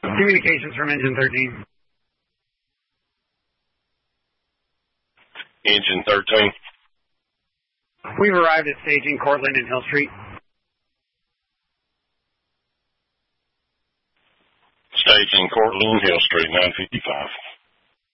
Communications from Engine 13. Engine 13. We've arrived at staging Cortland and Hill Street. Staging Cortland, Hill Street, 955.